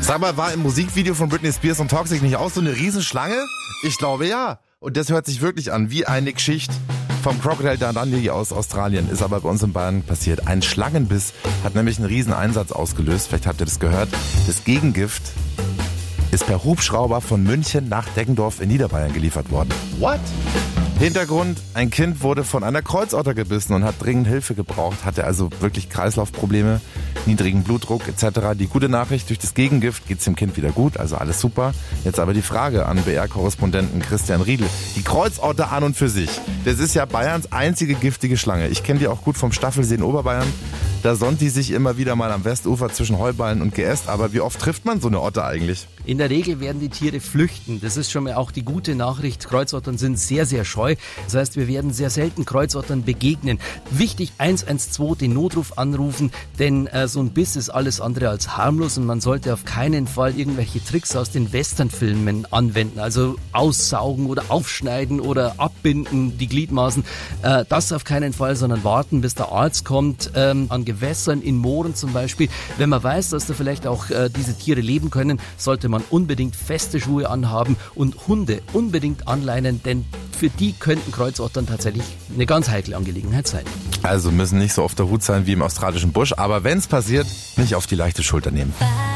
Sag mal, war im Musikvideo von Britney Spears und Toxic nicht auch so eine Riesenschlange? Ich glaube ja. Und das hört sich wirklich an wie eine Geschichte vom Crocodile Dundee aus Australien. Ist aber bei uns in Bayern passiert. Ein Schlangenbiss hat nämlich einen riesen Einsatz ausgelöst. Vielleicht habt ihr das gehört. Das Gegengift ist per Hubschrauber von München nach Deggendorf in Niederbayern geliefert worden. What? Hintergrund, ein Kind wurde von einer Kreuzotter gebissen und hat dringend Hilfe gebraucht, hatte also wirklich Kreislaufprobleme, niedrigen Blutdruck etc. Die gute Nachricht, durch das Gegengift geht's dem Kind wieder gut, also alles super. Jetzt aber die Frage an BR-Korrespondenten Christian Riedl. Die Kreuzotter an und für sich, das ist ja Bayerns einzige giftige Schlange. Ich kenne die auch gut vom Staffelsee in Oberbayern. Da sonnt die sich immer wieder mal am Westufer zwischen Heuballen und Geäst. Aber wie oft trifft man so eine Otter eigentlich? In der Regel werden die Tiere flüchten. Das ist schon mal auch die gute Nachricht. Kreuzottern sind sehr, sehr scheu. Das heißt, wir werden sehr selten Kreuzottern begegnen. Wichtig, 112, den Notruf anrufen, denn so ein Biss ist alles andere als harmlos und man sollte auf keinen Fall irgendwelche Tricks aus den Westernfilmen anwenden. Also aussaugen oder aufschneiden oder abbinden, die Gliedmaßen. Das auf keinen Fall, sondern warten, bis der Arzt kommt. An Gewässern, in Mooren zum Beispiel. Wenn man weiß, dass da vielleicht auch diese Tiere leben können, sollte man unbedingt feste Schuhe anhaben und Hunde unbedingt anleinen, denn für die könnten Kreuzottern tatsächlich eine ganz heikle Angelegenheit sein. Also müssen nicht so auf der Hut sein wie im australischen Busch, aber wenn es passiert, nicht auf die leichte Schulter nehmen.